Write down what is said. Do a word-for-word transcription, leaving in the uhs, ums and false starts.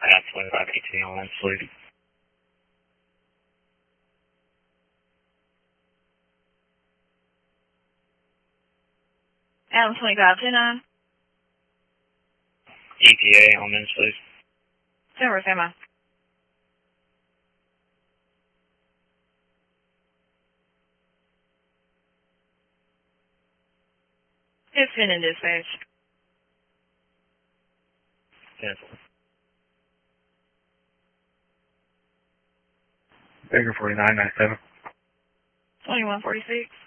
I got twenty-five eighteen on one sleep. Adam twenty-five two nine. E T A on one sleep. Silver semi. It's been in dispatch. Cancel. Baker forty-nine ninety-seven. twenty-one forty-six.